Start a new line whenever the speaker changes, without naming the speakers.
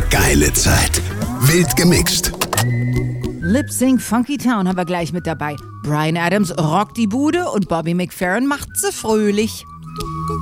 Geile Zeit. Wild gemixt.
Lip Sync Funky Town haben wir gleich mit dabei. Bryan Adams rockt die Bude und Bobby McFerrin macht sie fröhlich.